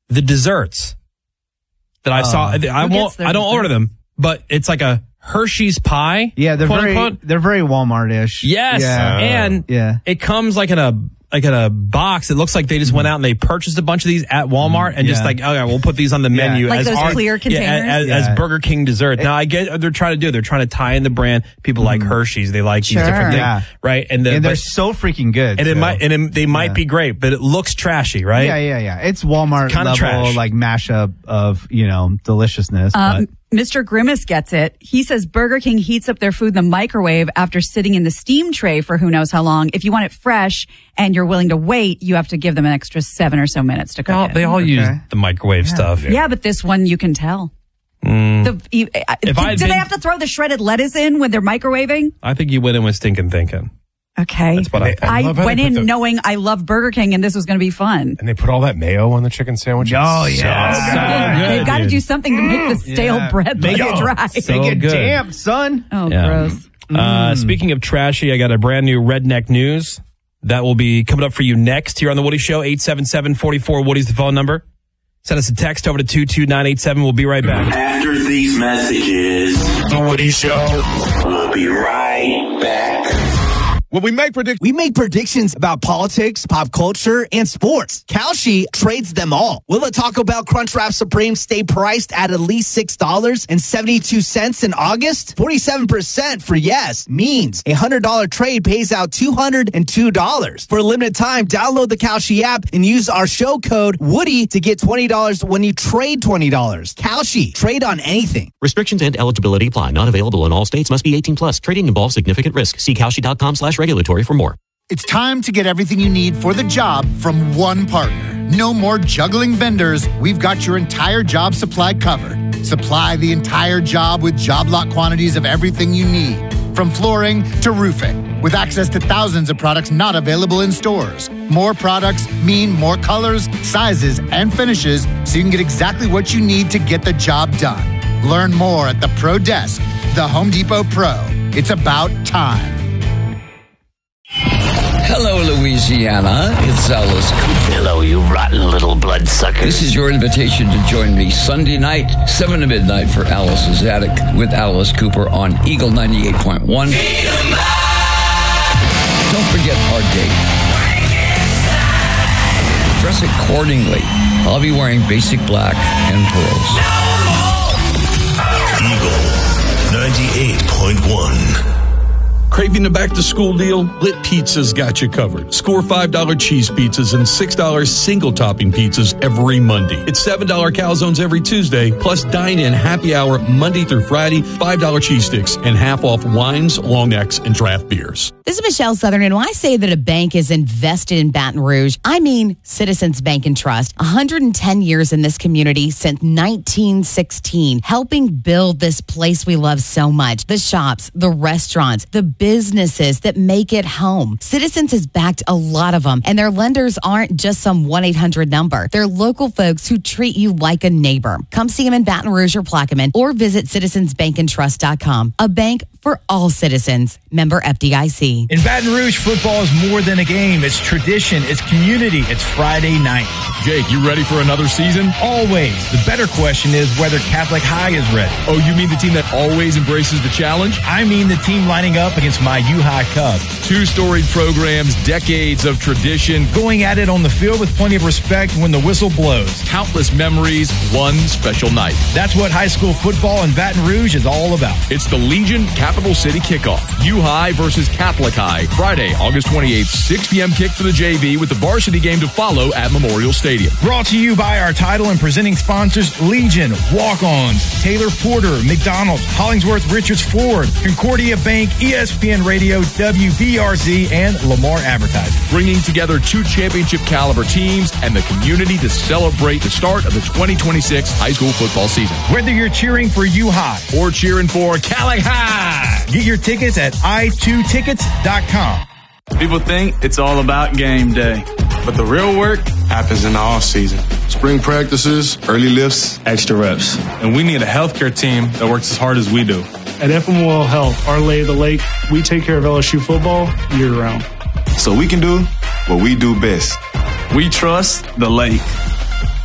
the desserts that I saw. I don't order them, but it's like a Hershey's pie. Yeah, they're unquote. they're very Walmart-ish. Yes, and it comes like in a box. It looks like they just went out and they purchased a bunch of these at Walmart and just like, okay, we'll put these on the menu like as those clear containers, as Burger King dessert. Now I get what they're trying to do. They're trying to tie in the brand. People like Hershey's. They like these different things, right? And they're so freaking good. And they might be great, but it looks trashy, right? Yeah. It's Walmart level trash. like mashup of deliciousness. Mr. Grimace gets it. He says Burger King heats up their food in the microwave after sitting in the steam tray for who knows how long. If you want it fresh and you're willing to wait, you have to give them an extra 7 or so minutes to cook it. They all use the microwave stuff. Yeah, but this one you can tell. Do they have to throw the shredded lettuce in when they're microwaving? I think you went in with stinking thinking. Okay. That's what I went in knowing I love Burger King and this was going to be fun. And they put all that mayo on the chicken sandwich. Oh, yeah. So good, they've got to do something to make the stale bread Make less it dry. Make it damp, son. Oh, gross. Speaking of trashy, I got a brand new Redneck News that will be coming up for you next here on The Woody Show. 877-44 Woody's the phone number. Send us a text over to 22987. We'll be right back. After these messages, The Woody Show. We'll be right back. Well, we make predictions about politics, pop culture, and sports. Kalshi trades them all. Will the Taco Bell Crunchwrap Supreme stay priced at least $6.72 in August? 47% for yes means a $100 trade pays out $202. For a limited time, download the Kalshi app and use our show code Woody to get $20 when you trade $20. Kalshi, trade on anything. Restrictions and eligibility apply. Not available in all states. Must be 18 plus. Trading involves significant risk. See Kalshi.com/regulatory for more. It's time to get everything you need for the job from one partner. No more juggling vendors. We've got your entire job supply covered. Supply the entire job with job lot quantities of everything you need, from flooring to roofing, with access to thousands of products not available in stores. More products mean more colors, sizes, and finishes, so you can get exactly what you need to get the job done. Learn more at the Pro Desk, the Home Depot Pro. It's about time. Hello, Louisiana. It's Alice Cooper. Hello, you rotten little bloodsuckers. This is your invitation to join me Sunday night, 7 to midnight for Alice's Attic with Alice Cooper on Eagle 98.1. Don't forget our date. Dress accordingly. I'll be wearing basic black and pearls. Eagle 98.1. Craving a back-to-school deal? Lit Pizza's got you covered. Score $5 cheese pizzas and $6 single-topping pizzas every Monday. It's $7 calzones every Tuesday, plus dine-in happy hour Monday through Friday, $5 cheese sticks, and half-off wines, long necks, and draft beers. This is Michelle Southern, and when I say that a bank is invested in Baton Rouge, I mean Citizens Bank and Trust. 110 years in this community since 1916, helping build this place we love so much. The shops, the restaurants, the businesses that make it home. Citizens has backed a lot of them, and their lenders aren't just some 1-800 number. They're local folks who treat you like a neighbor. Come see them in Baton Rouge or Plaquemine, or visit citizensbankandtrust.com. A bank for all citizens. Member FDIC. In Baton Rouge, football is more than a game. It's tradition. It's community. It's Friday night. Jake, you ready for another season? Always. The better question is whether Catholic High is ready. Oh, you mean the team that always embraces the challenge? I mean the team lining up against my U-High Cubs. 2 storied programs, decades of tradition. Going at it on the field with plenty of respect when the whistle blows. Countless memories, one special night. That's what high school football in Baton Rouge is all about. It's the Legion Capital City Kickoff. U-High versus Catholic High. Friday, August 28th, 6 p.m. kick for the JV with the varsity game to follow at Memorial Stadium. Brought to you by our title and presenting sponsors, Legion, Walk-Ons, Taylor Porter, McDonald's, Hollingsworth Richards Ford, Concordia Bank, ESPN Radio, WBRZ, and Lamar Advertising. Bringing together 2 championship caliber teams and the community to celebrate the start of the 2026 high school football season. Whether you're cheering for U-High or cheering for Cali High, get your tickets at i2tickets.com. People think it's all about game day, but the real work happens in the off season. Spring practices, early lifts, extra reps. And we need a healthcare team that works as hard as we do. At FMOL Health, our lay of the lake, we take care of LSU football year round. So we can do what we do best. We trust the lake.